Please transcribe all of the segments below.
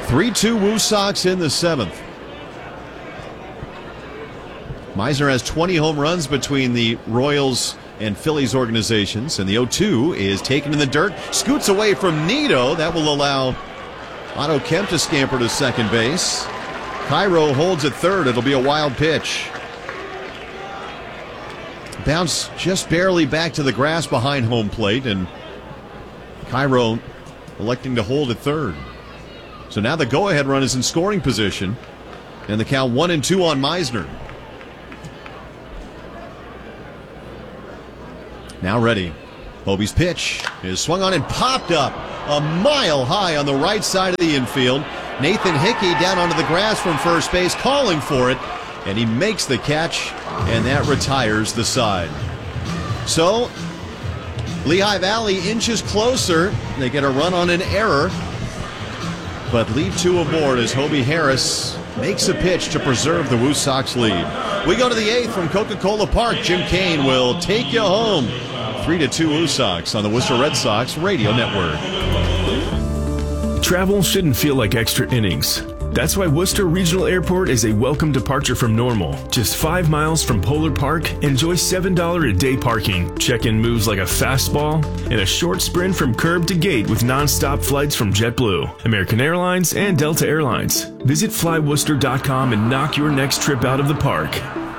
3-2 Woo Sox in the 7th. Meisner has 20 home runs between the Royals and Phillies organizations, and the 0-2 is taken in the dirt, scoots away from Nido. That will allow Otto Kemp to scamper to second base. Cairo holds at third. It'll be a wild pitch. Bounce just barely back to the grass behind home plate, and Cairo electing to hold at third. So now the go-ahead run is in scoring position, and the count 1-2 on Meisner. Now ready. Hobie's pitch is swung on and popped up a mile high on the right side of the infield. Nathan Hickey down onto the grass from first base, calling for it, and he makes the catch, and that retires the side. So Lehigh Valley inches closer. They get a run on an error, but leave two aboard as Hobie Harris makes a pitch to preserve the Woo Sox lead. We go to the 8th from Coca-Cola Park. Jim Kane will take you home. 3-2 Woo Sox on the Worcester Red Sox Radio Network. Travel shouldn't feel like extra innings. That's why Worcester Regional Airport is a welcome departure from normal. Just 5 miles from Polar Park, enjoy $7 a day parking. Check-in moves like a fastball, and a short sprint from curb to gate with non-stop flights from JetBlue, American Airlines, and Delta Airlines. Visit flyworcester.com and knock your next trip out of the park.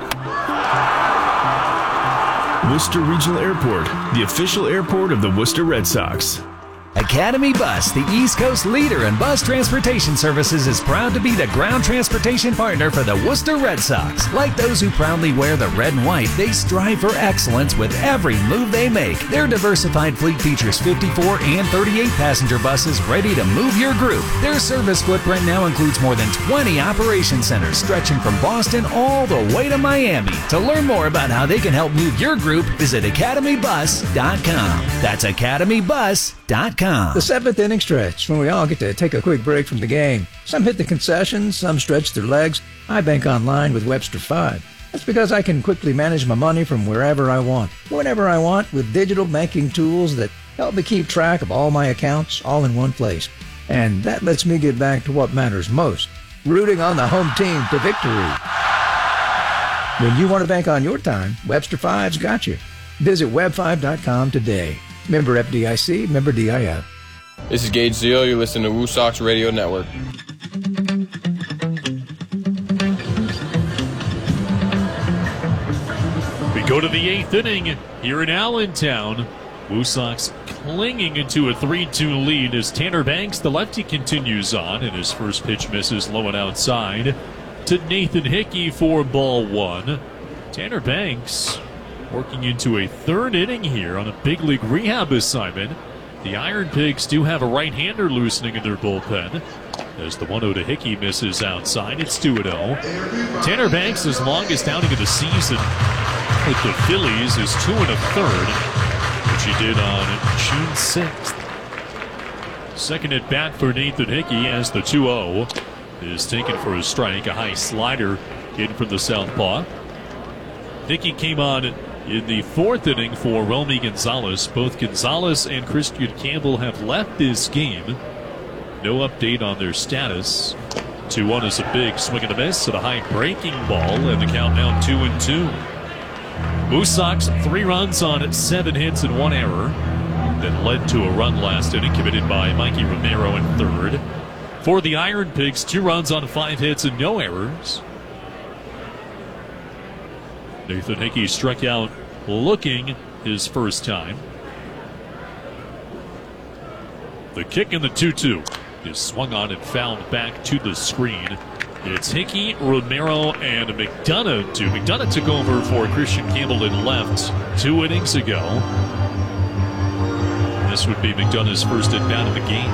Worcester Regional Airport, the official airport of the Worcester Red Sox. Academy Bus, the East Coast leader in bus transportation services, is proud to be the ground transportation partner for the Worcester Red Sox. Like those who proudly wear the red and white, they strive for excellence with every move they make. Their diversified fleet features 54 and 38 passenger buses ready to move your group. Their service footprint now includes more than 20 operation centers stretching from Boston all the way to Miami. To learn more about how they can help move your group, visit academybus.com. That's academybus.com. The 7th inning stretch, when we all get to take a quick break from the game. Some hit the concessions, some stretch their legs. I bank online with Webster 5. That's because I can quickly manage my money from wherever I want, whenever I want, with digital banking tools that help me keep track of all my accounts all in one place. And that lets me get back to what matters most, rooting on the home team to victory. When you want to bank on your time, Webster 5's got you. Visit web5.com today. Member FDIC, member DIF. This is Gage Zeal. You're listening to Woo Sox Radio Network. We go to the 8th inning here in Allentown. Woo Sox clinging into a 3-2 lead as Tanner Banks, the lefty, continues on, and his first pitch misses low and outside to Nathan Hickey for ball 1. Tanner Banks working into a 3rd inning here on a big league rehab assignment. The Iron Pigs do have a right-hander loosening in their bullpen as the 1-0 to Hickey misses outside. It's 2-0. Tanner Banks' longest outing of the season with the Phillies is 2 1/3, which he did on June 6th. Second at bat for Nathan Hickey as the 2-0 is taken for a strike. A high slider in from the southpaw. Hickey came on in the 4th inning for Romy Gonzalez. Both Gonzalez and Christian Campbell have left this game. No update on their status. 2-1 is a big swing and a miss at a high breaking ball, and the count now 2-2. Woo Sox 3 runs on 7 hits and 1 error that led to a run last inning committed by Mikey Romero in 3rd. For the Iron Pigs, 2 runs on 5 hits and no errors. Nathan Hickey struck out looking his first time. The kick in the 2-2 is swung on and fouled back to the screen. It's Hickey, Romero, and McDonough. McDonough took over for Christian Campbell and left 2 innings ago. This would be McDonough's first at bat of the game.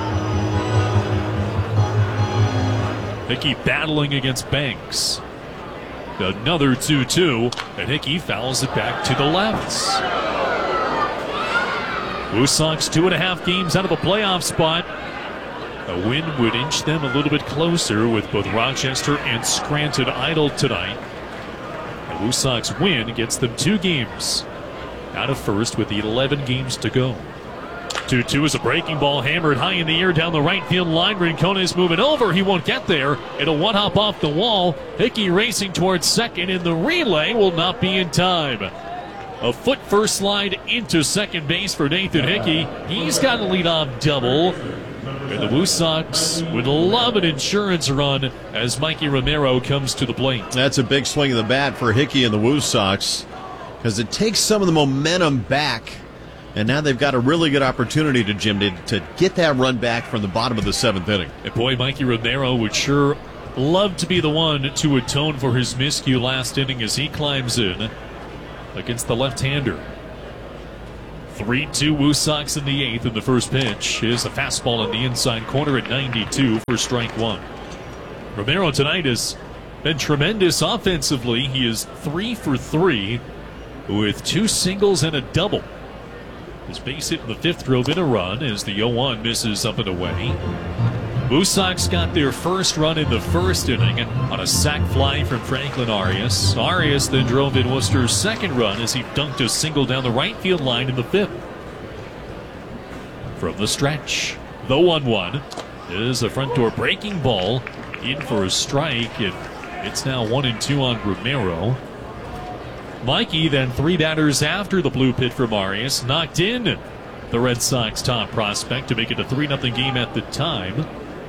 Hickey battling against Banks. Another 2-2, and Hickey fouls it back to the left. Woo Sox 2.5 games out of a playoff spot. A win would inch them a little bit closer with both Rochester and Scranton idle tonight. The Woo Sox win gets them 2 games out of first with the 11 games to go. 2-2 is a breaking ball hammered high in the air down the right field line. Rincon is moving over. He won't get there. It'll one-hop off the wall. Hickey racing towards second, and the relay will not be in time. A foot first slide into second base for Nathan Hickey. He's got a leadoff double. And the Woo Sox would love an insurance run as Mikey Romero comes to the plate. That's a big swing of the bat for Hickey and the Woo Sox because it takes some of the momentum back. And now they've got a really good opportunity to Jim to get that run back from the bottom of the seventh inning. And boy, Mikey Romero would sure love to be the one to atone for his miscue last inning as he climbs in against the left-hander. 3-2 Woo Sox in the eighth, and the first pitch is a fastball in the inside corner at 92 for strike one. Romero tonight has been tremendous offensively. He is 3 for 3 with 2 singles and a double. His base hit in the fifth drove in a run as the 0-1 misses up and away. Woo Sox got their first run in the first inning on a sac fly from Franklin Arias. Arias then drove in Worcester's second run as he dunked a single down the right field line in the fifth. From the stretch, the 1-1 is a front door breaking ball in for a strike, and it's now 1-2 on Romero. Mikey then 3 batters after the blue pit from Arias knocked in the Red Sox top prospect to make it a 3-0 game at the time.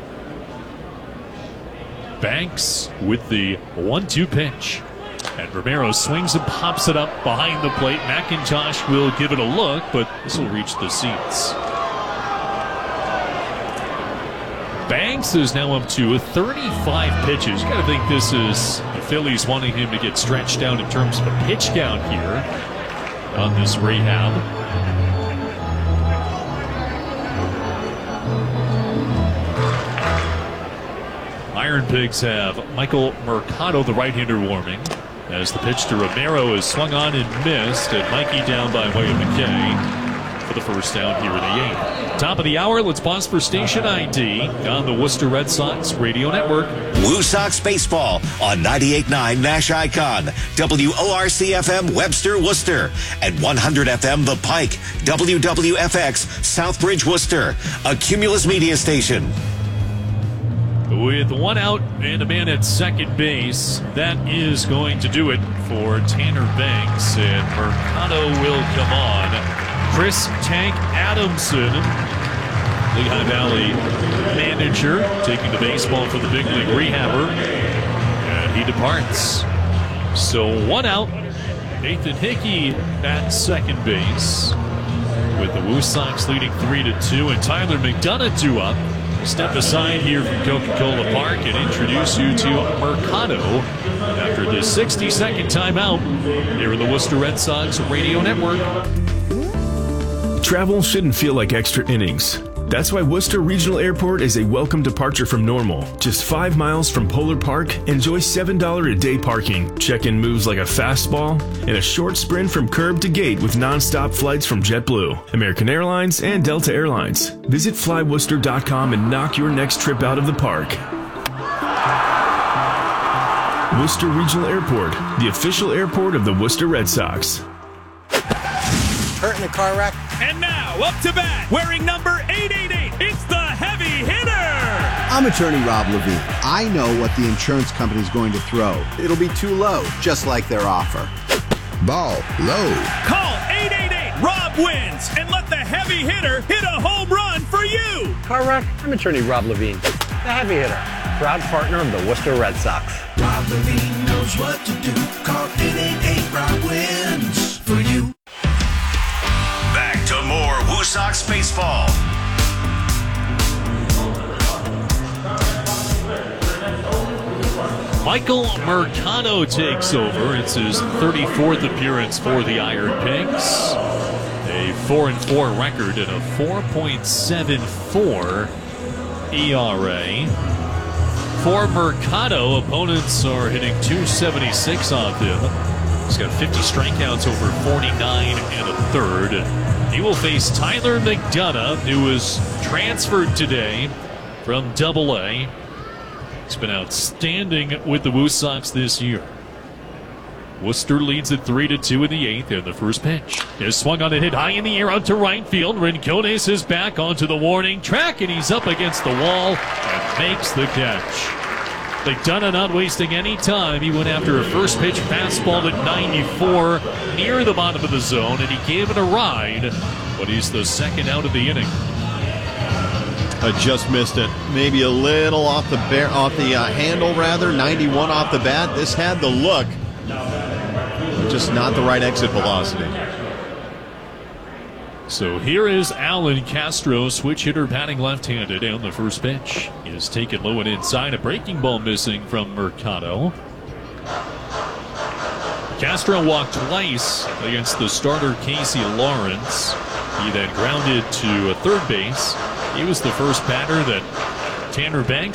Banks with the 1-2 pitch, and Romero swings and pops it up behind the plate. McIntosh will give it a look, but this will reach the seats. Banks is now up to 35 pitches. You got to think this is the Phillies wanting him to get stretched out in terms of a pitch count here on this rehab. Iron Pigs have Michael Mercado, the right-hander, warming as the pitch to Romero is swung on and missed, and Mikey down by way of McKay for the first down here in the eighth. Top of the hour, let's pause for station ID on the Worcester Red Sox Radio Network. Woo Sox Baseball on 98.9 Nash Icon, WORC-FM Webster, Worcester, and 100 FM The Pike, WWFX Southbridge, Worcester, a Cumulus media station. With 1 out and a man at second base, that is going to do it for Tanner Banks, and Mercado will come on. Chris Tank Adamson, Lehigh Valley manager, taking the baseball for the big league rehabber, and he departs. So 1 out, Nathan Hickey at second base, with the Woo Sox leading 3-2, and Tyler McDonough 2 up. Step aside here from Coca-Cola Park and introduce you to Mercado after the 60-second timeout here in the Worcester Red Sox Radio Network. Travel shouldn't feel like extra innings. That's why Worcester Regional Airport is a welcome departure from normal. Just 5 miles from Polar Park, enjoy $7 a day parking. Check-in moves like a fastball, and a short sprint from curb to gate with non-stop flights from JetBlue, American Airlines, and Delta Airlines. Visit flyworcester.com and knock your next trip out of the park. Worcester Regional Airport, the official airport of the Worcester Red Sox. Hurt in the car wreck? And now, up to bat, wearing number 888, it's the heavy hitter! I'm attorney Rob Levine. I know what the insurance company's going to throw. It'll be too low, just like their offer. Ball low. Call 888-ROB wins and let the heavy hitter hit a home run for you! Car wreck? I'm attorney Rob Levine, the heavy hitter, proud partner of the Worcester Red Sox. Rob Levine knows what to do. Call 888-ROB wins for you. Back to more Woo Sox baseball. Michael Mercado takes over. It's his 34th appearance for the Iron Pigs. A 4-4 record and a 4.74 ERA. For Mercado, opponents are hitting .276 off him. He's got 50 strikeouts over 49 1/3. He will face Tyler McDonough, who was transferred today from AA. He's been outstanding with the Woo Sox this year. Worcester leads it 3-2 in the 8th, and the first pitch is swung on and hit high in the air out to right field. Rincones is back onto the warning track, and he's up against the wall and makes the catch. McDonough not wasting any time. He went after a first pitch fastball at 94 near the bottom of the zone, and he gave it a ride, but he's the second out of the inning. I just missed it. Maybe a little off the handle, rather. 91 off the bat. This had the look, just not the right exit velocity. So here is Alan Castro, switch hitter, batting left-handed, and the first pitch is taken low and inside. A breaking ball missing from Mercado. Castro walked twice against the starter Casey Lawrence. He then grounded to third base. He was the first batter that Tanner Banks